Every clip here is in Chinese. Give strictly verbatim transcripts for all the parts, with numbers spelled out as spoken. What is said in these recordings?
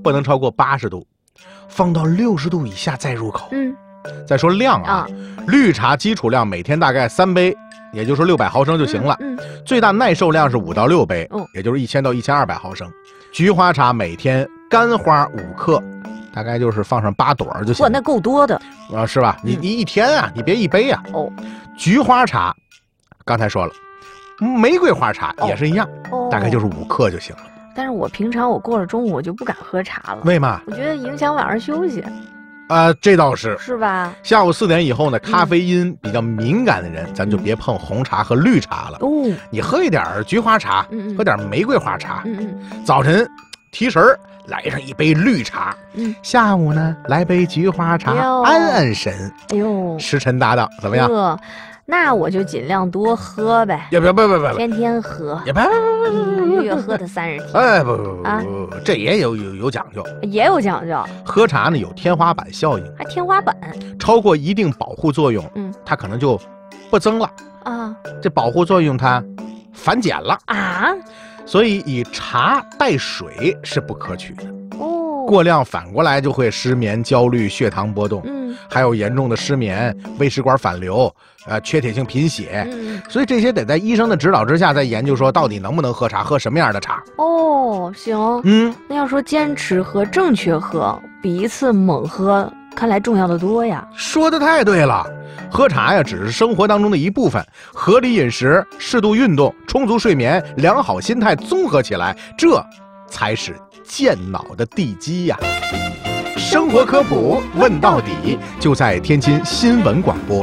不能超过八十度，放到六十度以下再入口。 嗯， 再说量啊，啊绿茶基础量每天大概三杯，也就是六百毫升就行了。 嗯，嗯最大耐受量是五到六杯， 哦、 也就是一千到一千二百毫升。菊花茶每天干花五克。大概就是放上八朵就行。 哇，那够多的啊，是吧？你你一天啊，你别一杯啊。 哦， 菊花茶，刚才说了，玫瑰花茶也是一样， 哦、 大概就是五克就行了。 但是我平常我过了中午我就不敢喝茶了。 为嘛？ 我觉得影响晚上休息。 啊、呃，这倒是。 是吧？ 下午四点以后呢，咖啡因比较敏感的人，嗯、咱就别碰红茶和绿茶了。 哦， 你喝一点菊花茶， 嗯嗯喝点玫瑰花茶。 嗯嗯。 早晨提神儿。来上一杯绿茶， 嗯， 下午呢来杯菊花茶，安安神。 哎呦， 时辰搭档怎么样？ 呃、那我就尽量多喝呗。 也别别别别， 天天喝。 也别一个月喝的三十天。 哎不不不啊，这也有有有讲究， 也有讲究。 喝茶呢有天花板效应， 还天花板， 超过一定保护作用， 嗯， 它可能就不增了啊。 这保护作用它反减了啊。 所以以茶代水是不可取的哦， 过量反过来就会失眠、焦虑、血糖波动， 嗯， 还有严重的失眠、胃食管反流，呃，缺铁性贫血， 嗯， 所以这些得在医生的指导之下再研究说到底能不能喝茶，喝什么样的茶。 哦，行， 嗯， 那要说坚持喝、正确喝，比一次猛喝看来重要的多呀。 说的太对了。喝茶呀，只是生活当中的一部分。合理饮食、适度运动、充足睡眠、良好心态综合起来，这才是健脑的地基呀。生活科普问到底，就在天津新闻广播。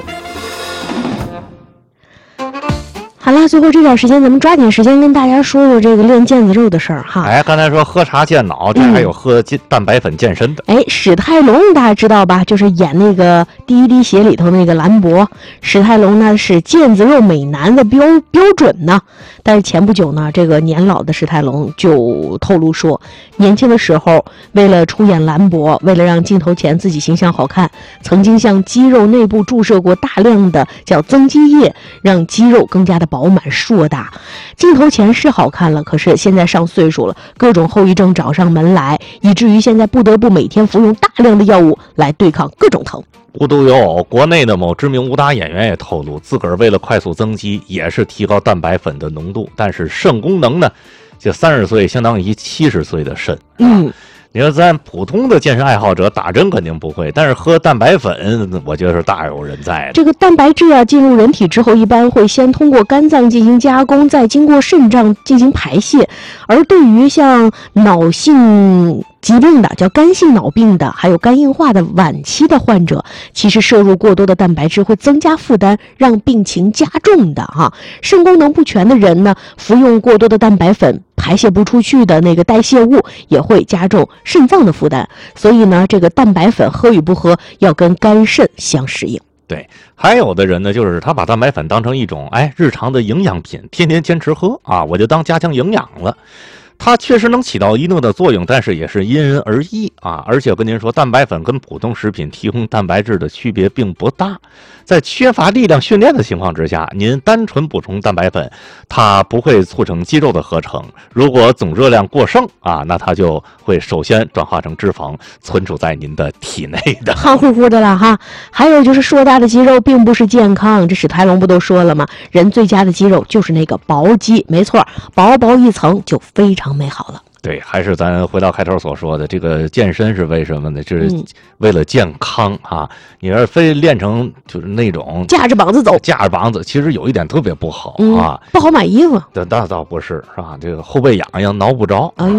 好了，最后这点时间，咱们抓紧时间跟大家说说这个练腱子肉的事儿哈。 哎，刚才说喝茶健脑，这还有喝蛋白粉健身的。 哎、嗯，史泰龙大家知道吧？就是演那个《第一滴血》里头那个兰博。史泰龙呢是腱子肉美男的标标准呢。但是前不久呢，这个年老的史泰龙就透露说，年轻的时候为了出演兰博，为了让镜头前自己形象好看，曾经向肌肉内部注射过大量的叫增肌液，让肌肉更加的饱满硕大。镜头前是好看了，可是现在上岁数了，各种后遗症找上门来，以至于现在不得不每天服用大量的药物来对抗各种疼。 无独有偶，国内的某知名武打演员也透露，自个儿为了快速增肌，也是提高蛋白粉的浓度，但是肾功能呢，这三十岁相当于七十岁的肾。 嗯。 你说咱普通的健身爱好者打针肯定不会，但是喝蛋白粉，我觉得是大有人在的。 这个蛋白质啊，进入人体之后，一般会先通过肝脏进行加工，再经过肾脏进行排泄。而对于像脑性疾病的，叫肝性脑病的，还有肝硬化的晚期的患者，其实摄入过多的蛋白质会增加负担，让病情加重的哈。肾功能不全的人呢，服用过多的蛋白粉，排泄不出去的那个代谢物也会加重肾脏的负担。所以呢，这个蛋白粉喝与不喝要跟肝肾相适应。 对，还有的人呢，就是他把蛋白粉当成一种哎日常的营养品，天天坚持喝啊，我就当加强营养了。它确实能起到一定的作用，但是也是因人而异啊。而且跟您说，蛋白粉跟普通食品提供蛋白质的区别并不大。在缺乏力量训练的情况之下，您单纯补充蛋白粉，它不会促成肌肉的合成。如果总热量过剩啊，那它就会首先转化成脂肪，存储在您的体内的。 胖乎乎的了哈。还有就是硕大的肌肉并不是健康，这史泰龙不都说了吗？人最佳的肌肉就是那个薄肌，没错，薄薄一层就非常美好了。 对，还是咱回到开头所说的，这个健身是为什么呢？就是为了健康啊！你要是非练成就是那种架着膀子走， 架着膀子，其实有一点特别不好啊， 嗯、不好买衣服。 那那倒不是，是吧？这个后背痒痒，挠不着。 哎呦。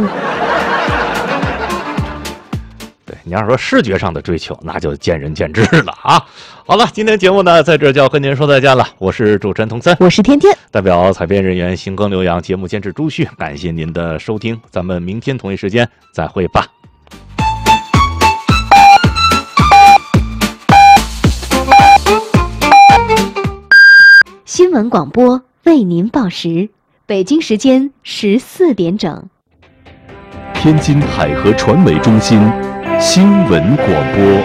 对，你要说视觉上的追求，那就见仁见智了啊。好了，今天节目呢，在这就要跟您说再见了。我是主持人童森， 我是天天， 代表采编人员行更刘洋，节目监制朱旭，感谢您的收听，咱们明天同一时间再会吧。 新闻广播为您报时，北京时间十四点整。 天津海河传媒中心新闻广播。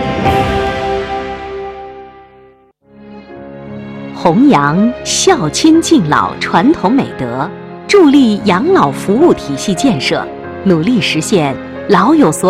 弘扬孝亲敬老传统美德，助力养老服务体系建设，努力实现老有所